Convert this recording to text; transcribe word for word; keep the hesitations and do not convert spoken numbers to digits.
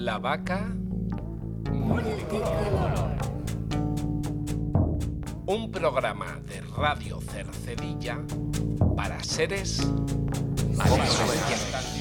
La vaca multicolor. Un programa de Radio Cercedilla para seres más